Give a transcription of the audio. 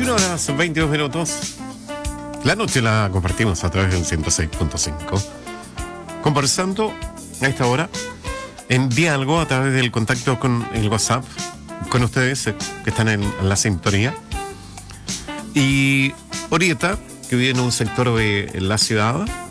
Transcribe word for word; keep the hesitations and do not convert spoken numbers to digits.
veintiuna horas veintidós minutos. La noche la compartimos a través del ciento seis punto cinco. Conversando a esta hora en diálogo a través del contacto con el WhatsApp, con ustedes eh, que están en, en la sintonía. Y Orieta, que vive en un sector de la ciudad,